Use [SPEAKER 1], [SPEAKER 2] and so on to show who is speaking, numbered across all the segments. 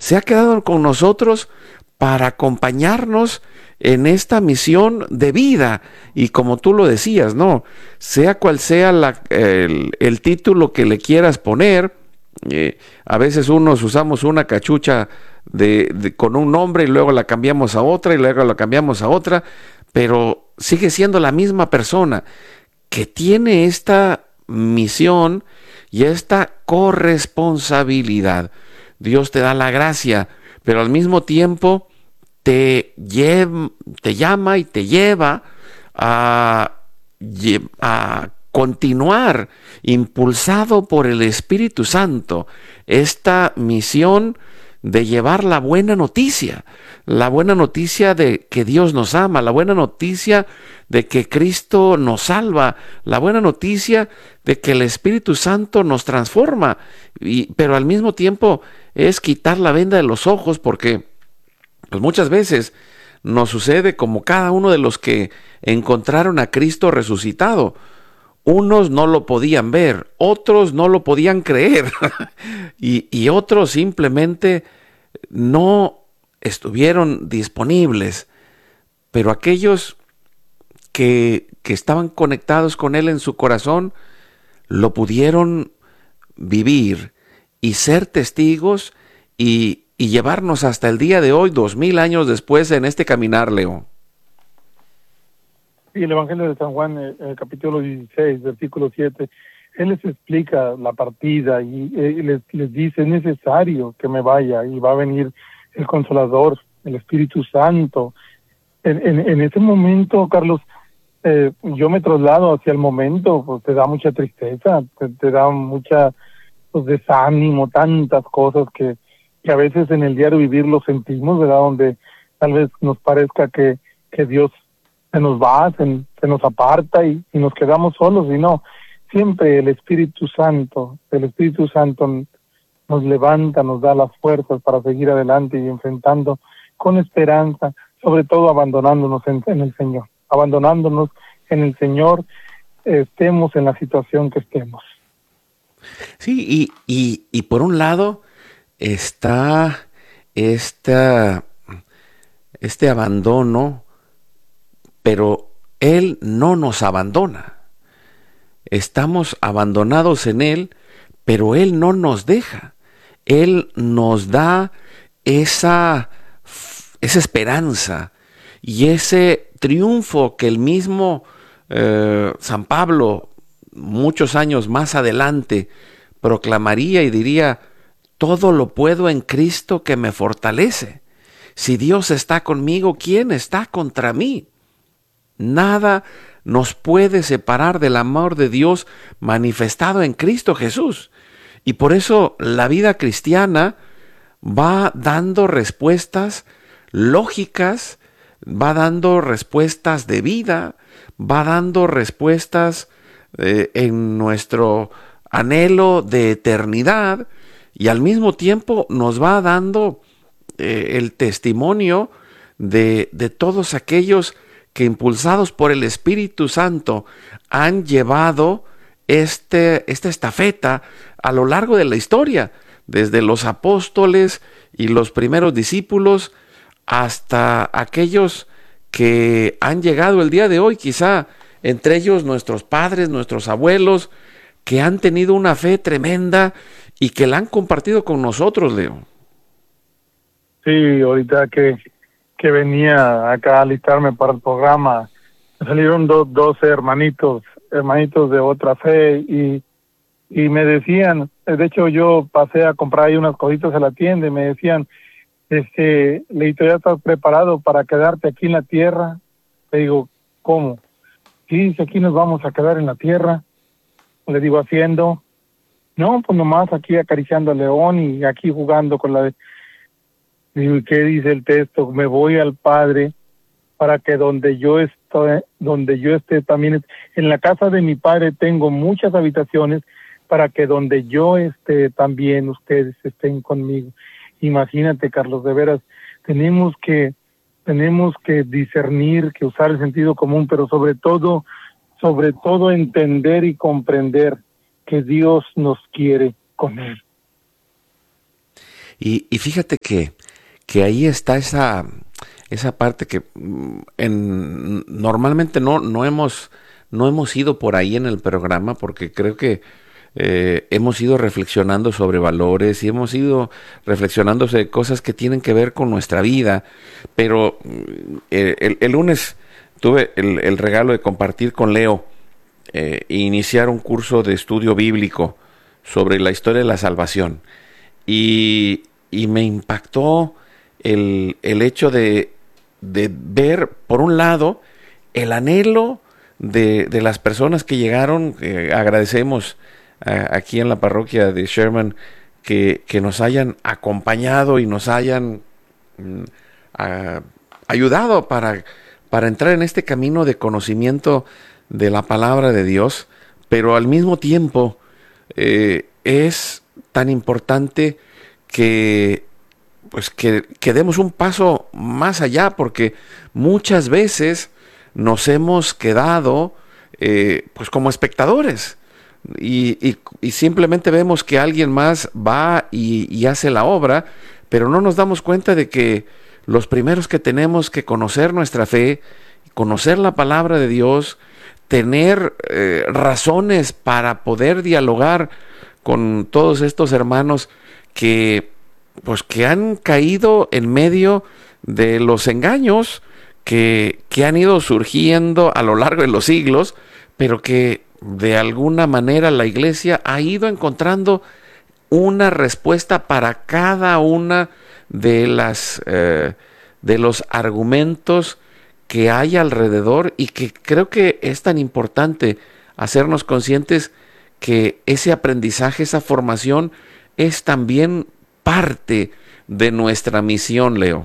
[SPEAKER 1] se ha quedado con nosotros para acompañarnos en esta misión de vida. Y como tú lo decías, ¿no? Sea cual sea el título que le quieras poner, a veces unos usamos una cachucha con un nombre y luego la cambiamos a otra y luego la cambiamos a otra, pero sigue siendo la misma persona que tiene esta misión y esta corresponsabilidad. Dios te da la gracia, pero al mismo tiempo te llama y te lleva a continuar, impulsado por el Espíritu Santo, esta misión de llevar la buena noticia de que Dios nos ama, la buena noticia de que Cristo nos salva, la buena noticia de que el Espíritu Santo nos transforma, pero al mismo tiempo es quitar la venda de los ojos, porque pues muchas veces nos sucede como cada uno de los que encontraron a Cristo resucitado. Unos no lo podían ver, otros no lo podían creer y otros simplemente no estuvieron disponibles. Pero aquellos que estaban conectados con Él en su corazón, lo pudieron vivir y ser testigos y llevarnos hasta el día de hoy, 2000 años después, en este caminar, Leo.
[SPEAKER 2] Sí, el Evangelio de San Juan, el capítulo 16, versículo 7, él les explica la partida y les dice, es necesario que me vaya y va a venir el Consolador, el Espíritu Santo. En ese momento, Carlos, yo me traslado hacia el momento, pues te da mucha tristeza, te da mucha desánimo, tantas cosas que a veces en el diario vivir lo sentimos, ¿verdad? Donde tal vez nos parezca que Dios se nos va, se nos aparta y nos quedamos solos, y no, siempre el Espíritu Santo nos levanta, nos da las fuerzas para seguir adelante y enfrentando con esperanza, sobre todo abandonándonos en el Señor, estemos en la situación que estemos.
[SPEAKER 1] Sí, y por un lado está este abandono, pero Él no nos abandona. Estamos abandonados en Él, pero Él no nos deja. Él nos da esa esperanza y ese triunfo que el mismo San Pablo, muchos años más adelante, proclamaría y diría: todo lo puedo en Cristo que me fortalece. Si Dios está conmigo, ¿quién está contra mí? Nada nos puede separar del amor de Dios manifestado en Cristo Jesús. Y por eso la vida cristiana va dando respuestas lógicas, va dando respuestas de vida, va dando respuestas en nuestro anhelo de eternidad, y al mismo tiempo nos va dando el testimonio de todos aquellos que, impulsados por el Espíritu Santo, han llevado esta estafeta a lo largo de la historia, desde los apóstoles y los primeros discípulos hasta aquellos que han llegado el día de hoy, quizá entre ellos nuestros padres, nuestros abuelos, que han tenido una fe tremenda y que la han compartido con nosotros, Leo.
[SPEAKER 2] Sí, ahorita que venía acá a alistarme para el programa, salieron dos hermanitos de otra fe y me decían, de hecho yo pasé a comprar ahí unas cositas a la tienda y me decían, Leito, ¿ya estás preparado para quedarte aquí en la tierra? Le digo, ¿cómo? Sí, si aquí nos vamos a quedar en la tierra. Le digo, haciendo, no, pues nomás aquí acariciando al león y aquí jugando con la... Digo, ¿y qué dice el texto? Me voy al Padre para que donde yo esté también, en la casa de mi Padre tengo muchas habitaciones, para que donde yo esté también ustedes estén conmigo. Imagínate, Carlos, de veras, tenemos que discernir, que usar el sentido común, pero sobre todo entender y comprender que Dios nos quiere con Él.
[SPEAKER 1] Y fíjate que ahí está esa parte que normalmente no hemos ido por ahí en el programa, porque creo que hemos ido reflexionando sobre valores y hemos ido reflexionando sobre cosas que tienen que ver con nuestra vida, pero el lunes tuve el regalo de compartir con Leo e iniciar un curso de estudio bíblico sobre la historia de la salvación. Y me impactó el hecho de ver, por un lado, el anhelo de las personas que llegaron. Agradecemos aquí en la parroquia de Sherman que nos hayan acompañado y nos hayan ayudado para entrar en este camino de conocimiento de la palabra de Dios, pero al mismo tiempo es tan importante que pues que demos un paso más allá, porque muchas veces nos hemos quedado pues como espectadores y simplemente vemos que alguien más va y hace la obra, pero no nos damos cuenta de que los primeros que tenemos que conocer nuestra fe, conocer la palabra de Dios, tener razones para poder dialogar con todos estos hermanos que han caído en medio de los engaños que han ido surgiendo a lo largo de los siglos, pero que de alguna manera la Iglesia ha ido encontrando una respuesta para cada una de los argumentos que hay alrededor, y que creo que es tan importante hacernos conscientes que ese aprendizaje, esa formación es también parte de nuestra misión, Leo.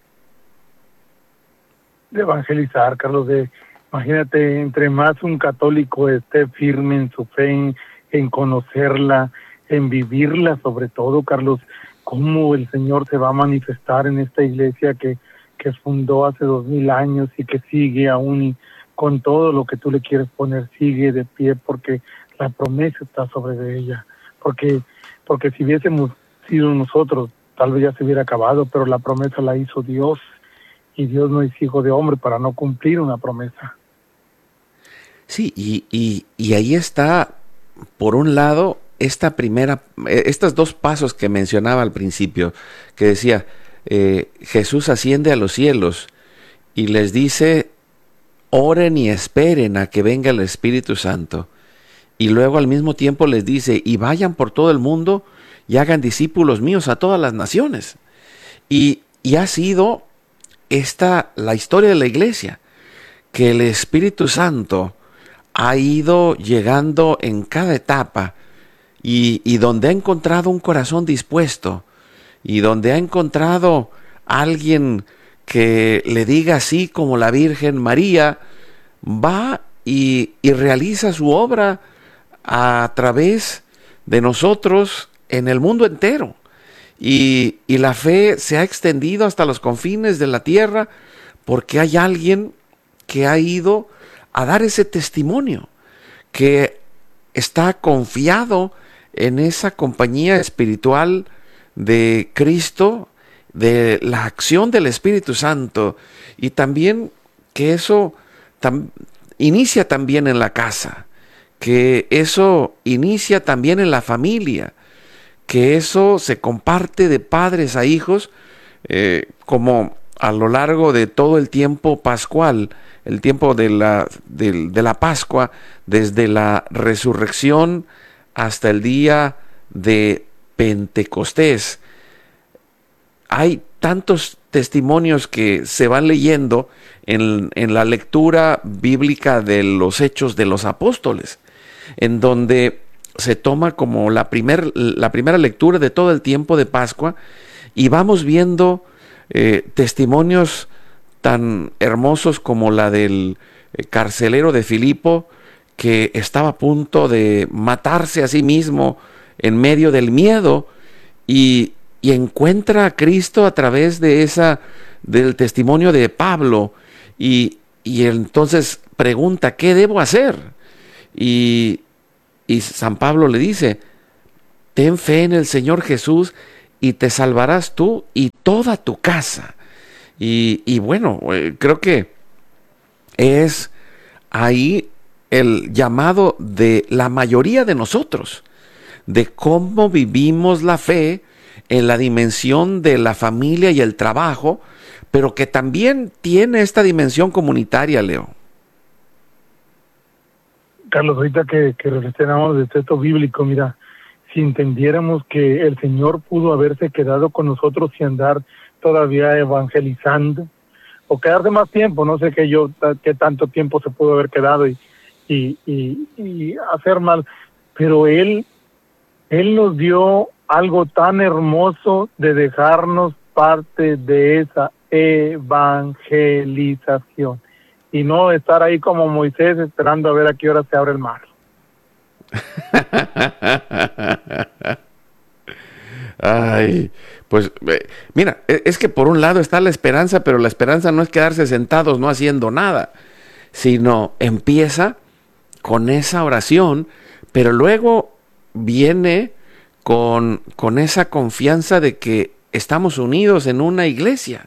[SPEAKER 2] De evangelizar, Carlos. Imagínate, entre más un católico esté firme en su fe, en conocerla, en vivirla sobre todo, Carlos, cómo el Señor se va a manifestar en esta iglesia que fundó hace 2000 años y que sigue aún, y con todo lo que tú le quieres poner, sigue de pie, porque la promesa está sobre de ella. Porque si hubiésemos sido nosotros, tal vez ya se hubiera acabado, pero la promesa la hizo Dios, y Dios no es hijo de hombre para no cumplir una promesa.
[SPEAKER 1] Sí, y ahí está, por un lado, estos dos pasos que mencionaba al principio, que decía, Jesús asciende a los cielos y les dice, oren y esperen a que venga el Espíritu Santo. Y luego al mismo tiempo les dice, y vayan por todo el mundo y hagan discípulos míos a todas las naciones. Y ha sido la historia de la iglesia, que el Espíritu Santo ha ido llegando en cada etapa, y donde ha encontrado un corazón dispuesto, y donde ha encontrado alguien que le diga así como la Virgen María, va y realiza su obra a través de nosotros en el mundo entero. Y la fe se ha extendido hasta los confines de la tierra, porque hay alguien que ha ido a dar ese testimonio, que está confiado en esa compañía espiritual de Cristo, de la acción del Espíritu Santo, y también que eso inicia también en la casa, que eso inicia también en la familia, que eso se comparte de padres a hijos, como a lo largo de todo el tiempo pascual, el tiempo de la Pascua, desde la resurrección hasta el día de Pentecostés. Hay tantos testimonios que se van leyendo en la lectura bíblica de los Hechos de los Apóstoles, en donde se toma como la primera lectura de todo el tiempo de Pascua, y vamos viendo testimonios tan hermosos como la del carcelero de Filipo, que estaba a punto de matarse a sí mismo en medio del miedo, y encuentra a Cristo a través del testimonio de Pablo, y entonces pregunta, ¿qué debo hacer? Y San Pablo le dice, ten fe en el Señor Jesús y te salvarás tú y toda tu casa. Y bueno, creo que es ahí el llamado de la mayoría de nosotros, de cómo vivimos la fe en la dimensión de la familia y el trabajo, pero que también tiene esta dimensión comunitaria, Leo.
[SPEAKER 2] Carlos, ahorita que reflexionamos del texto bíblico, mira, si entendiéramos que el Señor pudo haberse quedado con nosotros y andar todavía evangelizando, o quedarse más tiempo, no sé qué tanto tiempo se pudo haber quedado y hacer mal, pero Él nos dio algo tan hermoso de dejarnos parte de esa evangelización y no estar ahí como Moisés esperando a ver a qué hora se abre el mar.
[SPEAKER 1] Ay, pues mira, es que por un lado está la esperanza, pero la esperanza no es quedarse sentados no haciendo nada, sino empieza con esa oración, pero luego viene con esa confianza de que estamos unidos en una iglesia,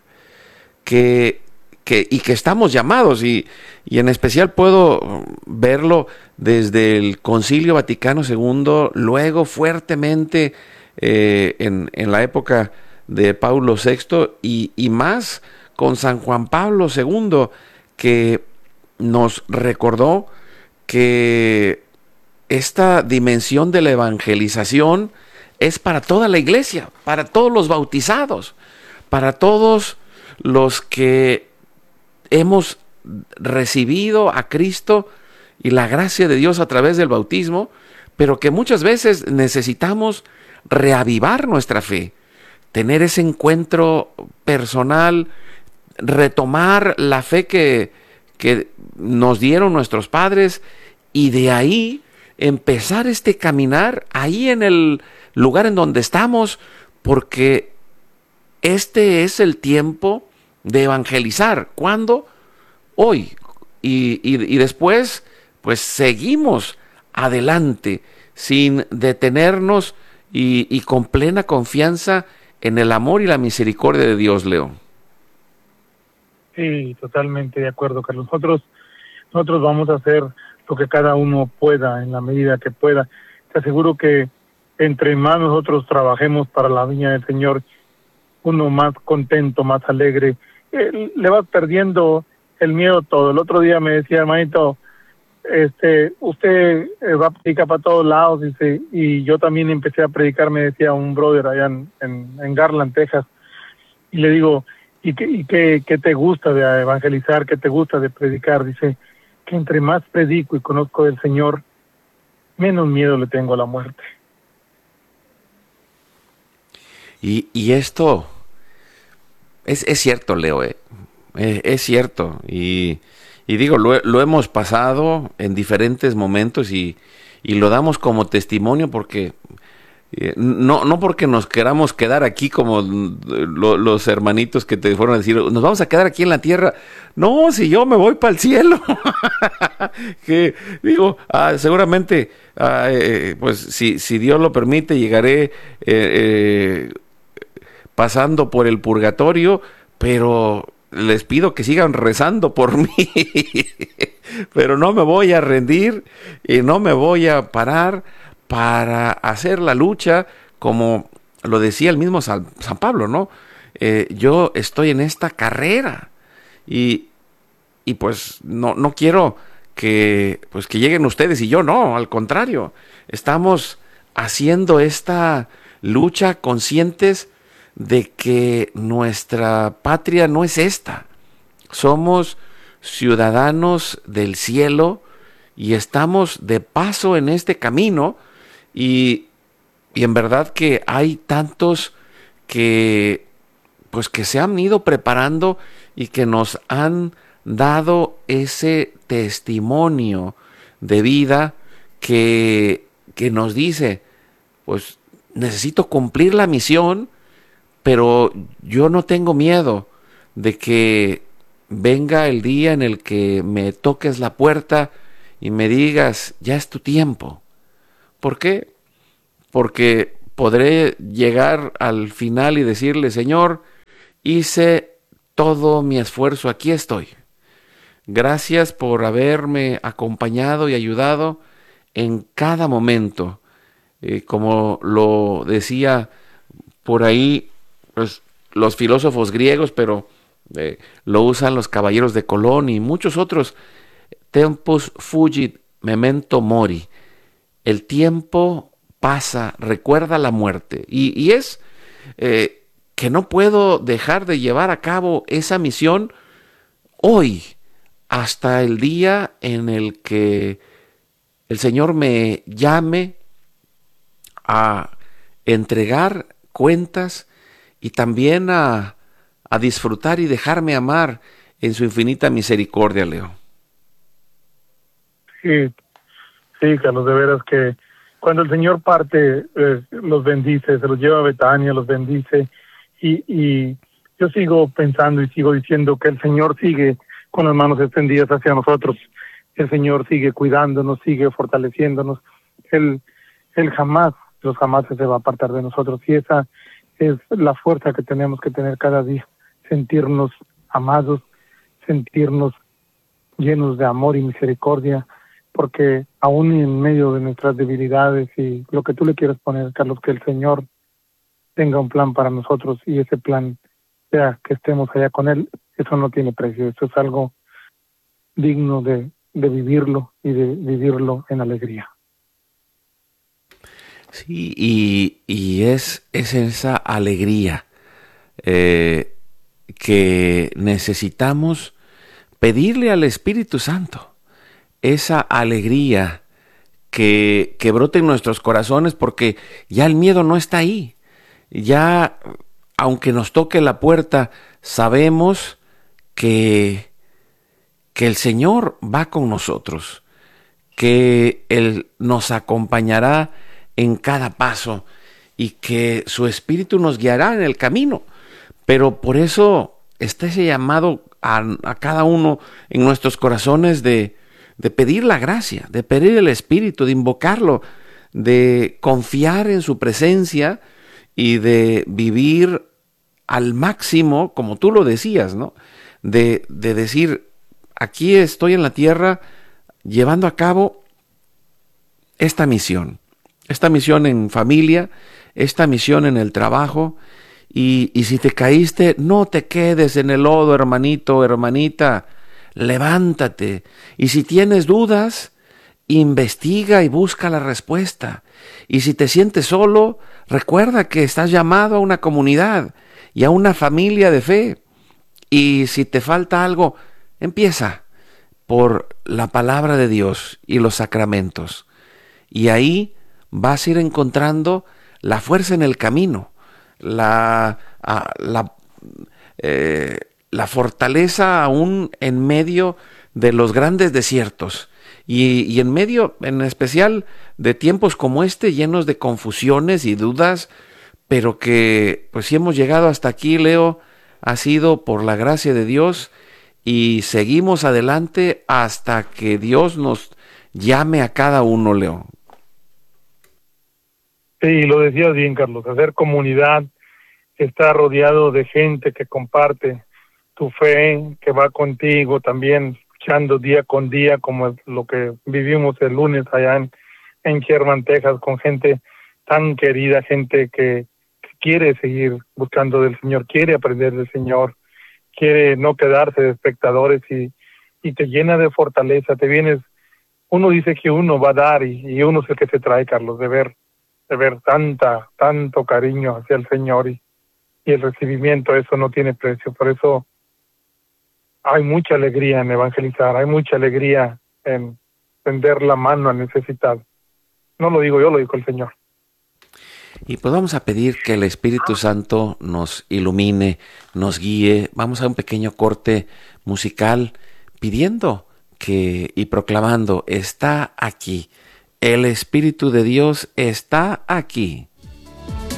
[SPEAKER 1] y que estamos llamados, y en especial puedo verlo desde el Concilio Vaticano II, luego fuertemente en la época de Paulo VI y más con San Juan Pablo II, que nos recordó que esta dimensión de la evangelización es para toda la iglesia, para todos los bautizados, para todos los que hemos recibido a Cristo y la gracia de Dios a través del bautismo, pero que muchas veces necesitamos reavivar nuestra fe, tener ese encuentro personal, retomar la fe que nos dieron nuestros padres y de ahí empezar este caminar ahí en el lugar en donde estamos, porque este es el tiempo de evangelizar. ¿Cuándo? Hoy. Y después, pues seguimos adelante sin detenernos y con plena confianza en el amor y la misericordia de Dios, Leo.
[SPEAKER 2] Sí, totalmente de acuerdo, Carlos. Nosotros vamos a hacer lo que cada uno pueda, en la medida que pueda. Te aseguro que entre más nosotros trabajemos para la viña del Señor, uno más contento, más alegre, le vas perdiendo el miedo todo. El otro día me decía, hermanito, usted va a predicar para todos lados, dice, y yo también empecé a predicar, me decía un brother allá en Garland, Texas, y le digo, ¿y qué te gusta de evangelizar? ¿Qué te gusta de predicar? Dice, que entre más predico y conozco del Señor, menos miedo le tengo a la muerte.
[SPEAKER 1] Y esto es cierto, Leo, es cierto. Y digo, lo hemos pasado en diferentes momentos y lo damos como testimonio porque no porque nos queramos quedar aquí como los hermanitos que te fueron a decir, nos vamos a quedar aquí en la tierra. No, si yo me voy para el cielo. Que digo, seguramente, pues si Dios lo permite, llegaré pasando por el purgatorio, pero les pido que sigan rezando por mí. Pero no me voy a rendir y no me voy a parar para hacer la lucha, como lo decía el mismo San Pablo, ¿no? Yo estoy en esta carrera y pues no quiero que lleguen ustedes y yo no, al contrario, estamos haciendo esta lucha conscientes de que nuestra patria no es esta. Somos ciudadanos del cielo y estamos de paso en este camino y en verdad que hay tantos que se han ido preparando y que nos han dado ese testimonio de vida que nos dice, pues necesito cumplir la misión, pero yo no tengo miedo de que venga el día en el que me toques la puerta y me digas, ya es tu tiempo. ¿Por qué? Porque podré llegar al final y decirle, Señor, hice todo mi esfuerzo, aquí estoy. Gracias por haberme acompañado y ayudado en cada momento. Como lo decía por ahí, pues, los filósofos griegos, pero lo usan los caballeros de Colón y muchos otros. Tempus fugit memento mori. El tiempo pasa, recuerda la muerte. Y es que no puedo dejar de llevar a cabo esa misión hoy, hasta el día en el que el Señor me llame a entregar cuentas y también a disfrutar y dejarme amar en su infinita misericordia, Leo.
[SPEAKER 2] Sí, sí, Carlos, de veras que cuando el Señor parte, los bendice, se los lleva a Betania, los bendice, y yo sigo pensando y sigo diciendo que el Señor sigue con las manos extendidas hacia nosotros. El Señor sigue cuidándonos, sigue fortaleciéndonos. Él jamás, los jamás se va a apartar de nosotros, y esa es la fuerza que tenemos que tener cada día, sentirnos amados, sentirnos llenos de amor y misericordia, porque aún en medio de nuestras debilidades y lo que tú le quieras poner, Carlos, que el Señor tenga un plan para nosotros y ese plan sea que estemos allá con Él, eso no tiene precio, eso es algo digno de vivirlo y de vivirlo en alegría.
[SPEAKER 1] Sí, y es esa alegría que necesitamos pedirle al Espíritu Santo, esa alegría que brote en nuestros corazones, porque ya el miedo no está ahí. Ya, aunque nos toque la puerta, sabemos que el Señor va con nosotros, que Él nos acompañará en cada paso y que su Espíritu nos guiará en el camino. Pero por eso está ese llamado a cada uno en nuestros corazones de pedir la gracia, de pedir el Espíritu, de invocarlo, de confiar en su presencia y de vivir al máximo, como tú lo decías, ¿no? De decir, aquí estoy en la tierra llevando a cabo esta misión en familia, esta misión en el trabajo, y si te caíste, no te quedes en el lodo, hermanito, hermanita, levántate, y si tienes dudas, investiga y busca la respuesta, y si te sientes solo, recuerda que estás llamado a una comunidad y a una familia de fe, y si te falta algo, empieza por la palabra de Dios y los sacramentos, y ahí vas a ir encontrando la fuerza en el camino, la fortaleza aún en medio de los grandes desiertos y en medio, en especial, de tiempos como este, llenos de confusiones y dudas, pero que, pues, si hemos llegado hasta aquí, Leo, ha sido por la gracia de Dios y seguimos adelante hasta que Dios nos llame a cada uno, Leo.
[SPEAKER 2] Sí, lo decías bien, Carlos, hacer comunidad, estar rodeado de gente que comparte tu fe, que va contigo también, luchando día con día, como es lo que vivimos el lunes allá en Sherman, Texas, con gente tan querida, gente que quiere seguir buscando del Señor, quiere aprender del Señor, quiere no quedarse de espectadores, y te llena de fortaleza, te vienes, uno dice que uno va a dar y uno es el que se trae, Carlos, de ver tanto cariño hacia el Señor y el recibimiento, eso no tiene precio. Por eso hay mucha alegría en evangelizar, hay mucha alegría en tender la mano al necesitado. No lo digo yo, lo dijo el Señor.
[SPEAKER 1] Y pues vamos a pedir que el Espíritu Santo nos ilumine, nos guíe. Vamos a un pequeño corte musical pidiendo y proclamando, está aquí. El Espíritu de Dios está aquí.